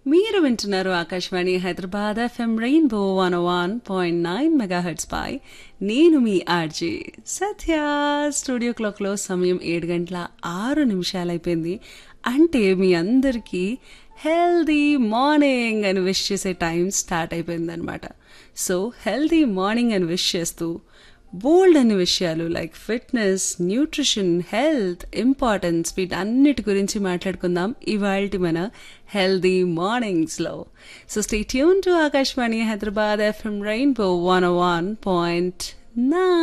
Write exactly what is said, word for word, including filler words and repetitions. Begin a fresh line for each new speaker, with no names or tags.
మీరు వింటున్నారు Akashvani Hyderabad FM rainbow one one point nine megahertz పై నేను మీ ఆర్జే సత్య. స్టూడియో క్లాక్లో సమయం ఏడు గంటల ఆరు నిమిషాలు అయిపోయింది. అంటే మీ అందరికీ హెల్దీ మార్నింగ్ అని విష్ చేసే టైం స్టార్ట్ అయిపోయిందనమాట. సో హెల్దీ మార్నింగ్ అని విష్ చేస్తూ బోల్డ్ అనే విషయాలు like fitness, nutrition, health importance వీటన్నిటి గురించి మాట్లాడుకుందాం ఇవాల్టి మన healthy మార్నింగ్స్లో. So stay tune to Akashvani Hyderabad FM rainbow one one point nine.